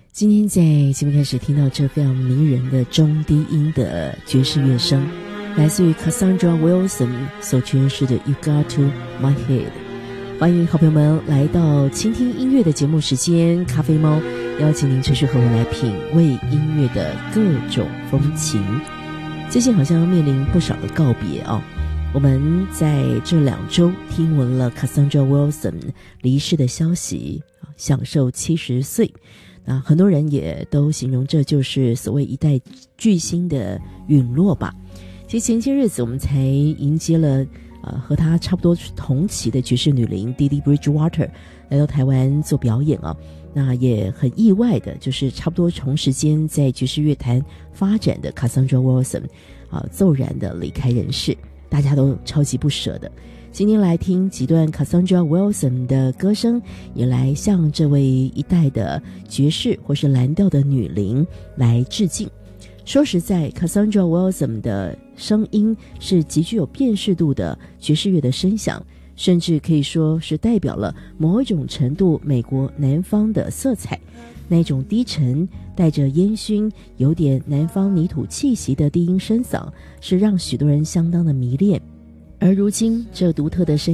今天在节目开始听到这非常迷人的中低音的爵士乐声，来自于 Cassandra Wilson 所诠释的 You Got to My Head。 欢迎好朋友们来到倾听音乐的节目时间，咖啡猫邀请您持续和我来品味音乐的各种风情。最近好像面临不少的告别哦，我们在这2周听闻了 Cassandra Wilson 离世的消息，享受70岁。很多人也都形容这就是所谓一代巨星的陨落吧。其实前些日子我们才迎接了和他差不多同期的爵士女伶 Dee Bridgewater 来到台湾做表演啊。那也很意外的就是差不多同时间在爵士乐坛发展的 Cassandra Wilson 骤然的离开人世，大家都超级不舍的。今天来听几段 Cassandra Wilson 的歌声，也来向这位一代的爵士或是蓝调的女伶来致敬。说实在 Cassandra Wilson 的声音是极具有辨识度的爵士乐的声响，甚至可以说是代表了某一种程度美国南方的色彩，那种低沉带着烟熏有点南方泥土气息的低音声嗓，是让许多人相当的迷恋。而如今这独特的声